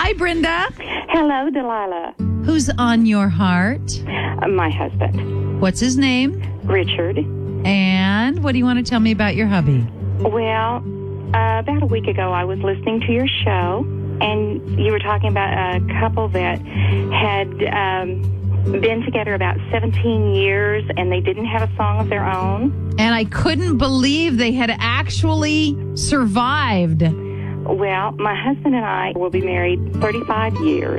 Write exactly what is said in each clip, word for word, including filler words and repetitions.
Hi, Brenda. Hello, Delilah. Who's on your heart? Uh, my husband, What's his name? Richard. And what do you want to tell me about your hubby? Well, uh, about a week ago, I was listening to your show, and you were talking about a couple that had um, been together about seventeen years, and they didn't have a song of their own. And I couldn't believe they had actually survived. Well, my husband and I will be married thirty-five years,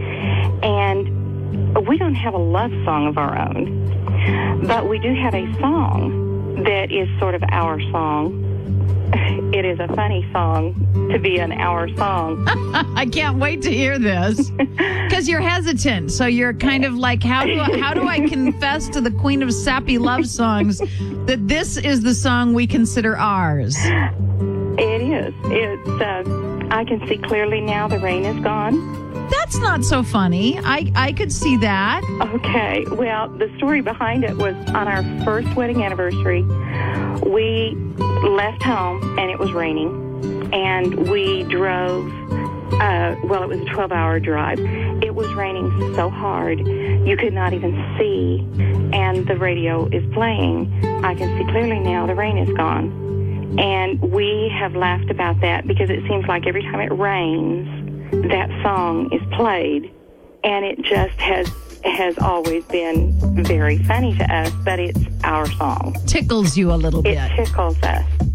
and we don't have a love song of our own, but we do have a song that is sort of our song. It is a funny song to be an our song. I can't wait to hear this because you're hesitant. So you're kind of like, how do I, how do I confess to the queen of sappy love songs that this is the song we consider ours? It is. It's. Uh, I can see clearly now the rain is gone. That's not so funny. I, I could see that. Okay. Well, the story behind it was on our first wedding anniversary, we left home and it was raining, and we drove. Uh, well, it was a twelve-hour drive. It was raining so hard you could not even see, and the radio is playing. I can see clearly now the rain is gone. And we have laughed about that because it seems like every time it rains, that song is played. And it just has has always been very funny to us, but it's our song. Tickles you a little It bit. tickles us.